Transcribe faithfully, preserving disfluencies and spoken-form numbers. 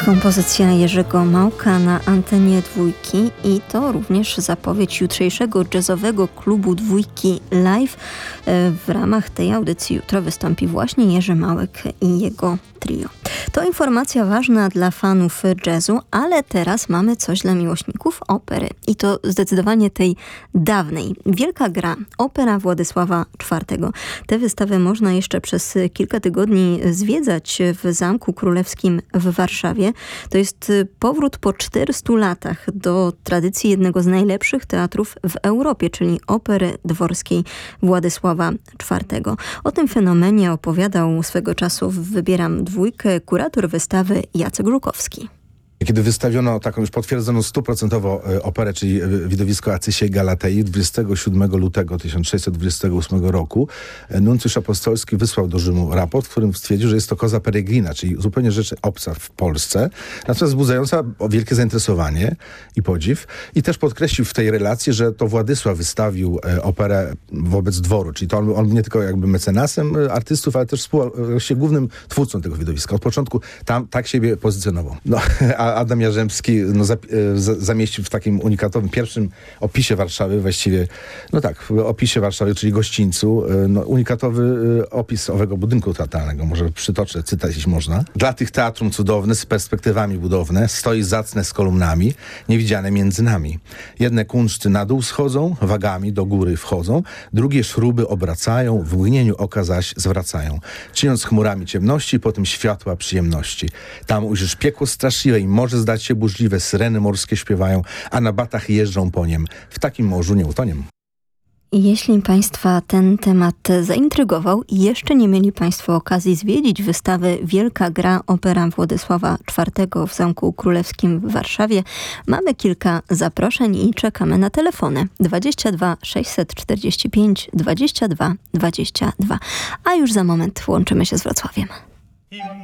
Kompozycja Jerzego Małka na antenie Dwójki i to również zapowiedź jutrzejszego jazzowego klubu Dwójki Live. W ramach tej audycji jutro wystąpi właśnie Jerzy Małek i jego trio. To informacja ważna dla fanów jazzu, ale teraz mamy coś dla miłośników opery. I to zdecydowanie tej dawnej. Wielka gra, opera Władysława czwartego. Tę wystawę można jeszcze przez kilka tygodni zwiedzać w Zamku Królewskim w Warszawie. To jest powrót po czterystu latach do tradycji jednego z najlepszych teatrów w Europie, czyli opery dworskiej Władysława czwartego. O tym fenomenie opowiadał swego czasu w Wybieram Dwójkę kurator wystawy Jacek Żukowski. Kiedy wystawiono taką już potwierdzoną stuprocentowo operę, czyli widowisko Acysiej Galatei dwudziestego siódmego lutego tysiąc sześćset dwudziestego ósmego roku, nuncjusz apostolski wysłał do Rzymu raport, w którym stwierdził, że jest to koza peregrina, czyli zupełnie rzecz obca w Polsce, natomiast wzbudzająca wielkie zainteresowanie i podziw. I też podkreślił w tej relacji, że to Władysław wystawił operę wobec dworu, czyli to on, on nie tylko jakby mecenasem artystów, ale też współ, głównym twórcą tego widowiska. Od początku tam tak siebie pozycjonował. No, a Adam Jarzębski no, za, za, zamieścił w takim unikatowym pierwszym opisie Warszawy, właściwie, no tak, w opisie Warszawy, czyli gościńcu, no, unikatowy opis owego budynku teatralnego. Może przytoczę cytat, jeśli można. Dla tych teatrum cudowne, z perspektywami budowne, stoi zacne z kolumnami, niewidziane między nami. Jedne kunszty na dół schodzą, wagami do góry wchodzą, drugie szruby obracają, w mgnieniu oka zaś zwracają. Czyniąc chmurami ciemności, potem światła przyjemności. Tam ujrzysz piekło straszliwe i może zdać się burzliwe, syreny morskie śpiewają, a na batach jeżdżą po niem. W takim morzu nie utoniem. Jeśli Państwa ten temat zaintrygował i jeszcze nie mieli Państwo okazji zwiedzić wystawy Wielka gra opera Władysława czwartego w Zamku Królewskim w Warszawie, mamy kilka zaproszeń i czekamy na telefony dwadzieścia dwa sześćset czterdzieści pięć dwadzieścia dwa dwadzieścia dwa. A już za moment łączymy się z Wrocławiem.